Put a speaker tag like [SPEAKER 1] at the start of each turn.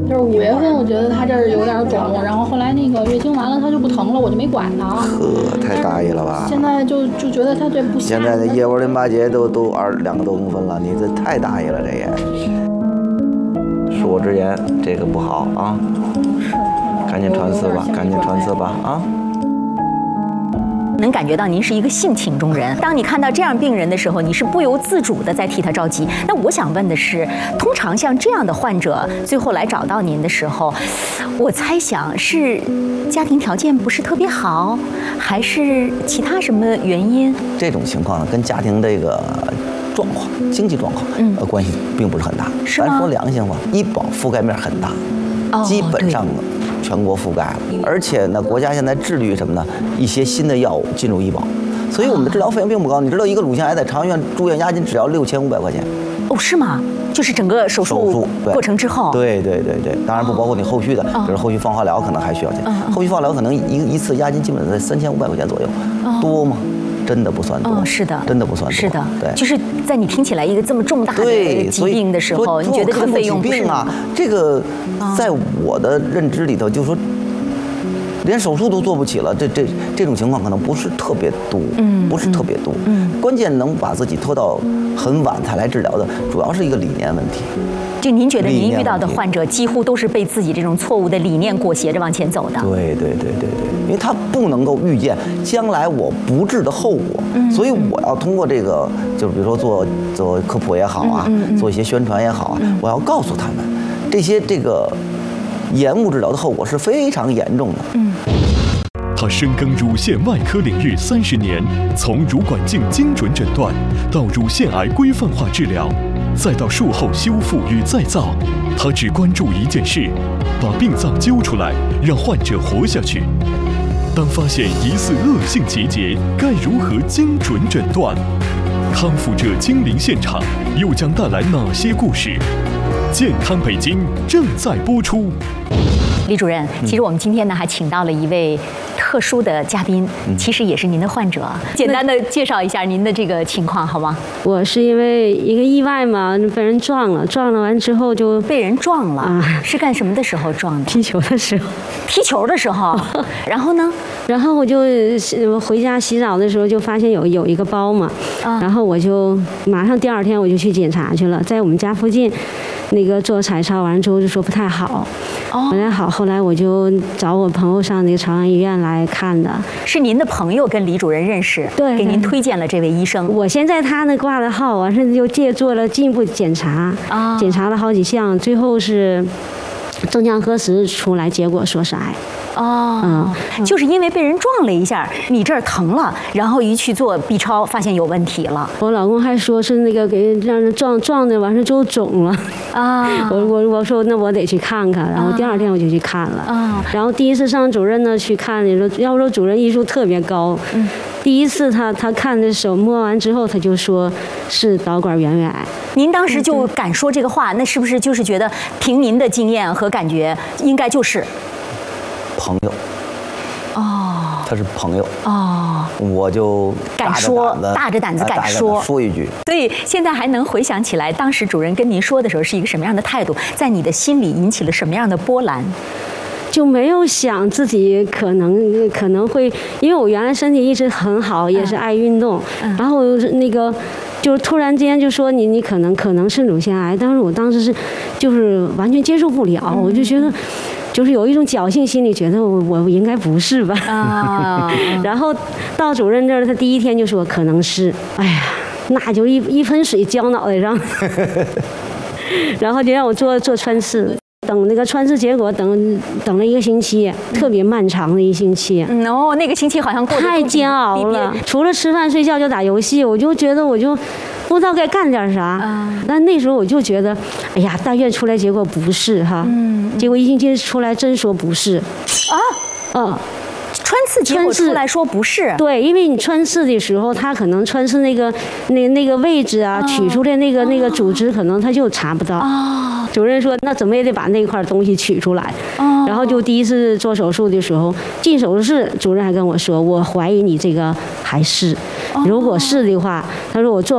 [SPEAKER 1] 就是5月份，我觉得他这儿有点肿，然后后来那个月经完了，他就不疼了，我就没管他。
[SPEAKER 2] 呵，太大意了吧？
[SPEAKER 1] 现在就觉得他这不行。
[SPEAKER 2] 现在的叶窝淋巴结都2个多公分了，你这太大意了，这也。恕我直言，这个不好啊。
[SPEAKER 1] 是。
[SPEAKER 2] 赶紧穿刺吧，赶紧穿刺吧啊！
[SPEAKER 3] 能感觉到您是一个性情中人。当你看到这样病人的时候，你是不由自主的在替他着急。那我想问的是，通常像这样的患者最后来找到您的时候，我猜想是家庭条件不是特别好，还是其他什么原因？
[SPEAKER 2] 这种情况呢，跟家庭这个状况、经济状况关系并不是很大。
[SPEAKER 3] 是吗？
[SPEAKER 2] 咱说良心话，医保覆盖面很大，基本上全国覆盖了，而且呢，国家现在致力于什么呢？一些新的药物进入医保，所以我们的治疗费用并不高。你知道，一个乳腺癌在长院住院押金只要6500块钱。
[SPEAKER 3] 哦，是吗？就是整个手术过程之后。
[SPEAKER 2] 对，当然不包括你后续的，比如后续放化疗可能还需要钱。后续放疗可能一次押金基本在3500块钱左右，多吗？真的不算多。
[SPEAKER 3] 是的，
[SPEAKER 2] 真的不算多。
[SPEAKER 3] 是的，
[SPEAKER 2] 对，
[SPEAKER 3] 就是在你听起来一个这么重大的疾病的时候，你觉得这个费用不是
[SPEAKER 2] 啊？这个在我的认知里头，就是说，连手术都做不起了，这种情况可能不是特别多，不是特别多。关键能把自己拖到很晚才来治疗的，主要是一个理念问题。
[SPEAKER 3] 就您觉得您遇到的患者几乎都是被自己这种错误的理念裹挟着往前走的？
[SPEAKER 2] 对，因为他不能够预见将来我不治的后果，所以我要通过这个，就是比如说做科普也好啊，做一些宣传也好啊，我要告诉他们，这个延误治疗的后果是非常严重的。
[SPEAKER 4] 他深耕乳腺外科领域30年，从乳管镜精准诊断到乳腺癌规范化治疗，再到术后修复与再造，他只关注一件事：把病灶揪出来，让患者活下去。当发现疑似恶性结节，该如何精准诊断？康复者亲临现场，又将带来哪些故事？健康北京正在播出。
[SPEAKER 3] 李主任，其实我们今天呢还请到了一位特殊的嘉宾，其实也是您的患者。简单的介绍一下您的这个情况好吗？
[SPEAKER 5] 我是因为一个意外嘛，被人撞了完之后就
[SPEAKER 3] 被人撞了。是干什么的时候撞的？
[SPEAKER 5] 踢球的时候。
[SPEAKER 3] 踢球的时候。然后呢？
[SPEAKER 5] 然后我就回家洗澡的时候就发现有一个包嘛，然后我就马上第2天我就去检查去了，在我们家附近。那个做彩超完之后就说不太好，不太好。后来我就找我朋友上那个朝阳医院来看的。
[SPEAKER 3] 是您的朋友跟李主任认识，
[SPEAKER 5] 对，
[SPEAKER 3] 给您推荐了这位医生。
[SPEAKER 5] 我先在他那挂了号，完事就做了进一步检查，检查了好几项，最后是正腔核磁出来，结果说是癌。
[SPEAKER 3] 就是因为被人撞了一下，你这儿疼了，然后一去做 B 超，发现有问题了。
[SPEAKER 5] 我老公还说是那个给让人撞的，完事就肿了我说那我得去看看，然后第2天我就去看了然后第1次上主任呢去看，你说要说主任医术特别高，第1次他看的手摸完之后，他就说是导管圆圆癌。
[SPEAKER 3] 您当时就敢说这个话，那是不是就是觉得凭您的经验和感觉，应该就是
[SPEAKER 2] 朋友？他是朋友我就
[SPEAKER 3] 敢说，大着胆子敢
[SPEAKER 2] 说一句。
[SPEAKER 3] 所以现在还能回想起来，当时主任跟您说的时候是一个什么样的态度，在你的心里引起了什么样的波澜？
[SPEAKER 5] 就没有想自己可能会，因为我原来身体一直很好，也是爱运动，然后那个就突然间就说你可能是乳腺癌，但是我当时就是完全接受不了，我就觉得。就是有一种侥幸心理，觉得我应该不是吧然后到主任这儿，他第1天就说可能是，哎呀，那就一盆水浇脑袋上然后就让我做穿刺，等那个穿刺结果，等了1个星期，特别漫长的1星期。
[SPEAKER 3] 那个星期好像过得
[SPEAKER 5] 太煎熬了，除了吃饭睡觉就打游戏，我就觉得我就不知道该干点啥。但那时候我就觉得，哎呀，大院出来结果不是哈，结果1星期出来真说不是
[SPEAKER 3] 穿刺结果出来说不是。
[SPEAKER 5] 对，因为你穿刺的时候，他可能穿刺那个位置啊，取出来那个组织，可能他就查不到。主任说，那怎么也得把那块东西取出来。然后就第1次做手术的时候，进手术室，主任还跟我说，我怀疑你这个还是，如果是的话，他说我做。